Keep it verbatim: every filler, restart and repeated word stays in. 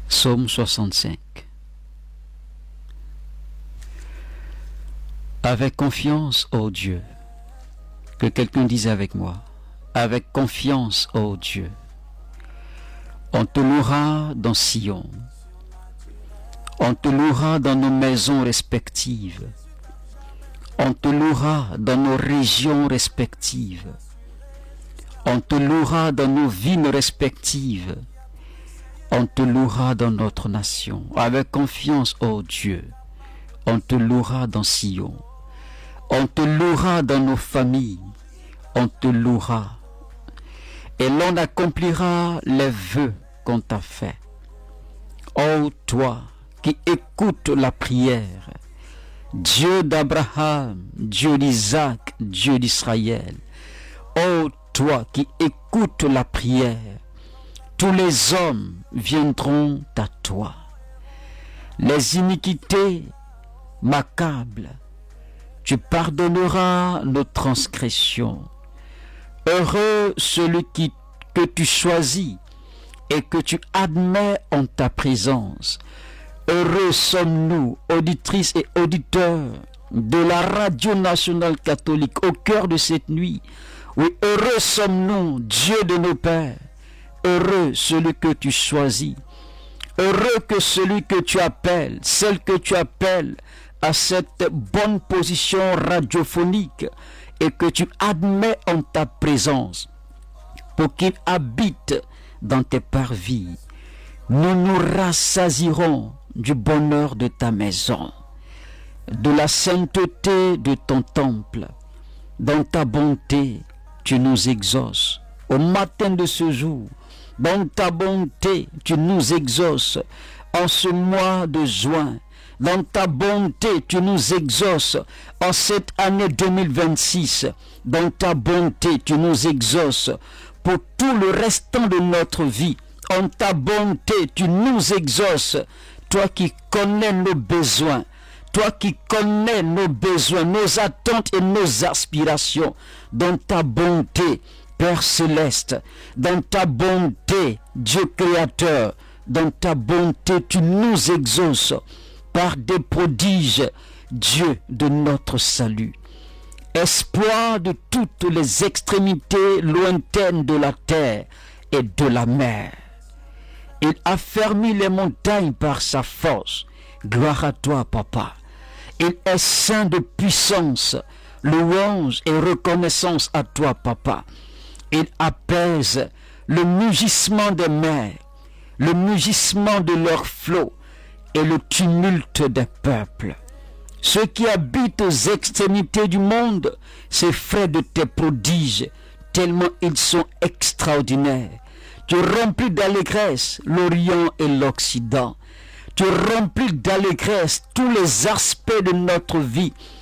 Psaume soixante-cinq. Avec confiance, ô Dieu, que quelqu'un dise avec moi, avec confiance, ô Dieu, on te louera dans Sion, on te louera dans nos maisons respectives, on te louera dans nos régions respectives, on te louera dans nos villes respectives, on te louera dans notre nation. Avec confiance, ô Dieu, on te louera dans Sion, on te louera dans nos familles, on te louera, et l'on accomplira les vœux qu'on t'a fait. Ô toi qui écoutes la prière, Dieu d'Abraham, Dieu d'Isaac, Dieu d'Israël, ô toi qui écoutes la prière, tous les hommes viendront à toi. Les iniquités m'accablent, tu pardonneras nos transgressions. Heureux celui qui, que tu choisis et que tu admets en ta présence. Heureux sommes-nous, auditrices et auditeurs de la radio nationale catholique, au cœur de cette nuit. Oui, heureux sommes-nous, Dieu de nos pères. Heureux celui que tu choisis. Heureux que celui que tu appelles, celle que tu appelles à cette bonne position radiophonique et que tu admets en ta présence pour qu'il habite dans tes parvis. Nous nous rassasierons du bonheur de ta maison, de la sainteté de ton temple. Dans ta bonté, tu nous exauces. Au matin de ce jour, dans ta bonté, tu nous exauces. En ce mois de juin, dans ta bonté, tu nous exauces. En cette année deux mille vingt-six, dans ta bonté, tu nous exauces. Pour tout le restant de notre vie, en ta bonté, tu nous exauces. Toi qui connais nos besoins, toi qui connais nos besoins, nos attentes et nos aspirations, dans ta bonté, Père céleste, dans ta bonté, Dieu créateur, dans ta bonté, tu nous exauces par des prodiges, Dieu de notre salut. Espoir de toutes les extrémités lointaines de la terre et de la mer. Il affermit les montagnes par sa force. Gloire à toi, Papa. Il est saint de puissance. Louange et reconnaissance à toi, Papa. Il apaise le mugissement des mers, le mugissement de leurs flots et le tumulte des peuples. Ceux qui habitent aux extrémités du monde s'effraient de tes prodiges, tellement ils sont extraordinaires. Tu remplis d'allégresse l'Orient et l'Occident. Tu remplis d'allégresse tous les aspects de notre vie